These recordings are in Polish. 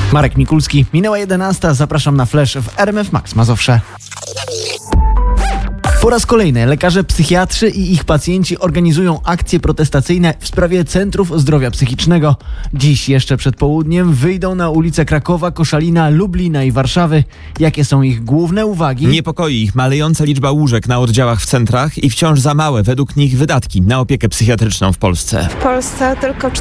Marek Mikulski, minęła 11, zapraszam na Flash w RMF Max Mazowsze. Po raz kolejny lekarze psychiatrzy i ich pacjenci organizują akcje protestacyjne w sprawie centrów zdrowia psychicznego. Dziś jeszcze przed południem wyjdą na ulice Krakowa, Koszalina, Lublina i Warszawy. Jakie są ich główne uwagi? Niepokoi ich malejąca liczba łóżek na oddziałach w centrach i wciąż za małe według nich wydatki na opiekę psychiatryczną w Polsce. W Polsce tylko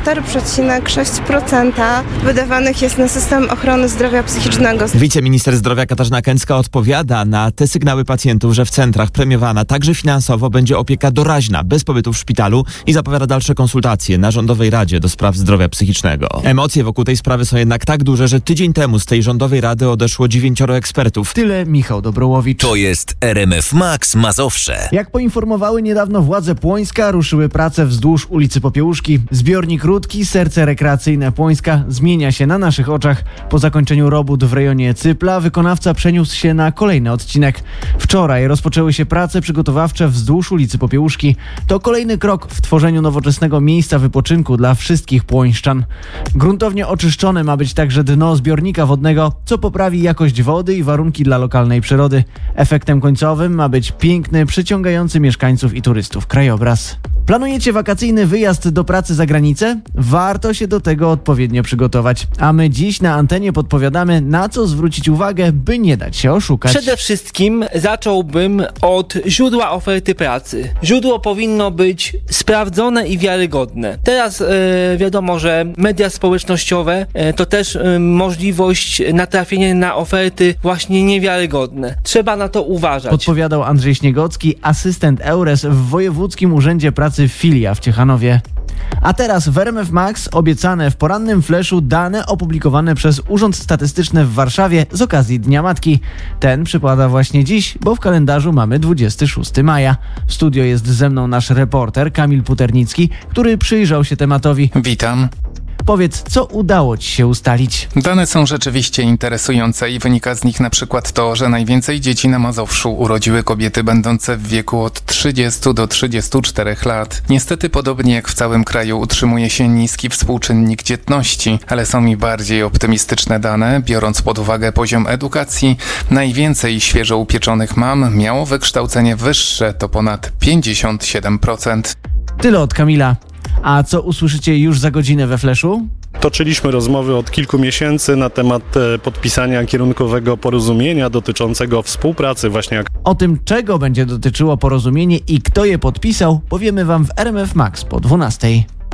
4,6% wydawanych jest na system ochrony zdrowia psychicznego. Wiceminister zdrowia Katarzyna Kęcka odpowiada na te sygnały pacjentów, że w centrach premiowana także finansowo będzie opieka doraźna, bez pobytu w szpitalu i zapowiada dalsze konsultacje na Rządowej Radzie do Spraw Zdrowia Psychicznego. Emocje wokół tej sprawy są jednak tak duże, że tydzień temu z tej Rządowej Rady odeszło 9 ekspertów. Tyle Michał Dobrołowicz. To jest RMF Max Mazowsze. Jak poinformowały niedawno władze Płońska, ruszyły prace wzdłuż ulicy Popiełuszki. Zbiornik Rudki, serce rekreacyjne Płońska, zmienia się na naszych oczach. Po zakończeniu robót w rejonie Cypla wykonawca przeniósł się na kolejny odcinek. Wczoraj rozpoczęły się prace przygotowawcze wzdłuż ulicy Popiełuszki. To kolejny krok w tworzeniu nowoczesnego miejsca wypoczynku dla wszystkich płońszczan. Gruntownie oczyszczone ma być także dno zbiornika wodnego, co poprawi jakość wody i warunki dla lokalnej przyrody. Efektem końcowym ma być piękny, przyciągający mieszkańców i turystów krajobraz. Planujecie wakacyjny wyjazd do pracy za granicę? Warto się do tego odpowiednio przygotować. A my dziś na antenie podpowiadamy, na co zwrócić uwagę, by nie dać się oszukać. Przede wszystkim zacząłbym od źródła oferty pracy. Źródło powinno być sprawdzone i wiarygodne. Teraz wiadomo, że media społecznościowe to też możliwość natrafienia na oferty właśnie niewiarygodne. Trzeba na to uważać. Podpowiadał Andrzej Śniegocki, asystent EURES w Wojewódzkim Urzędzie Pracy Filia w Ciechanowie. A teraz w RMF Max obiecane w porannym flashu dane opublikowane przez Urząd Statystyczny w Warszawie z okazji Dnia Matki. Ten przypada właśnie dziś, bo w kalendarzu mamy 26 maja. W studio jest ze mną nasz reporter Kamil Puternicki, który przyjrzał się tematowi. Witam. Powiedz, co udało Ci się ustalić? Dane są rzeczywiście interesujące i wynika z nich na przykład to, że najwięcej dzieci na Mazowszu urodziły kobiety będące w wieku od 30 do 34 lat. Niestety podobnie jak w całym kraju utrzymuje się niski współczynnik dzietności, ale są i bardziej optymistyczne dane, biorąc pod uwagę poziom edukacji. Najwięcej świeżo upieczonych mam miało wykształcenie wyższe, to ponad 57%. Tyle od Kamila. A co usłyszycie już za godzinę we flashu? Toczyliśmy rozmowy od kilku miesięcy na temat podpisania kierunkowego porozumienia dotyczącego współpracy właśnie. O tym, czego będzie dotyczyło porozumienie i kto je podpisał, powiemy Wam w RMF Max po 12.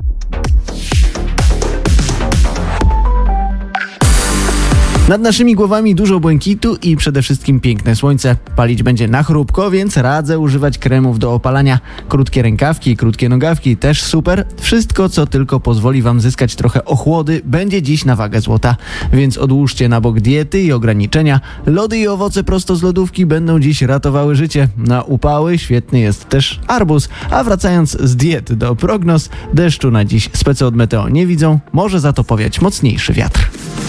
Nad naszymi głowami dużo błękitu i przede wszystkim piękne słońce. Palić będzie na chrupko, więc radzę używać kremów do opalania. Krótkie rękawki i krótkie nogawki też super. Wszystko, co tylko pozwoli Wam zyskać trochę ochłody, będzie dziś na wagę złota. Więc odłóżcie na bok diety i ograniczenia. Lody i owoce prosto z lodówki będą dziś ratowały życie. Na upały świetny jest też arbuz. A wracając z diet do prognoz, deszczu na dziś specy od Meteo nie widzą. Może za to powiać mocniejszy wiatr.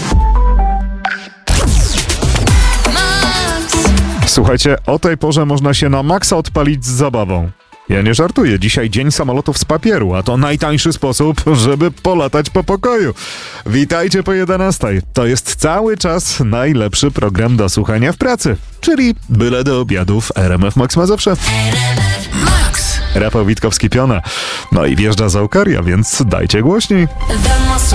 Słuchajcie, o tej porze można się na maksa odpalić z zabawą. Ja nie żartuję, dzisiaj dzień samolotów z papieru, a to najtańszy sposób, żeby polatać po pokoju. Witajcie po 11. To jest cały czas najlepszy program do słuchania w pracy, czyli byle do obiadów RMF Max Mazowsze. Rafał Witkowski-Piona. No i wjeżdża Zaukaria, więc dajcie głośniej.